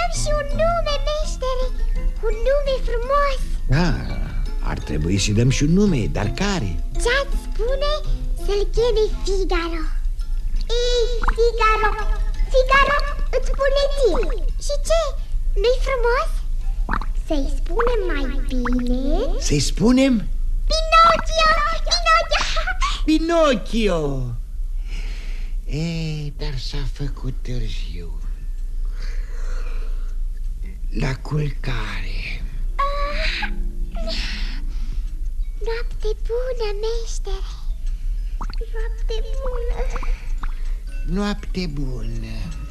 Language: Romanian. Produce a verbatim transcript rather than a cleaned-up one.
dăm și un nume, meștere. Un nume frumos. Da, ar trebui să dăm și un nume, dar care? Ce-ați spune să-l cheme Figaro? Ei, Figaro, Figaro, îți spune ție. Și ce? Nu-i frumos? Să-i spunem mai bine? Să-i spunem? Pinocchio, Pinocchio. Pinocchio. E, dar s-a făcut târziu. La culcare. Ah, noapte bună, meștere. Noapte bună. Noapte bună.